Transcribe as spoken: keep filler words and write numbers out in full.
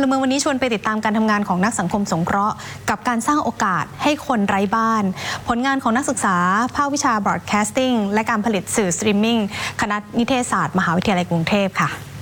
ลเมืองวันนี้ชวนไปติดตามการทำงานของนักสังคมสงเคราะห์กับการสร้างโอกาสให้คนไร้บ้านผลงานของนักศึกษาภาควิชา Broadcasting และการผลิตสื่อสตรีมมิ่งคณะนิเทศศาสตร์มหาวิทยาลัยกรุงเทพค่ะ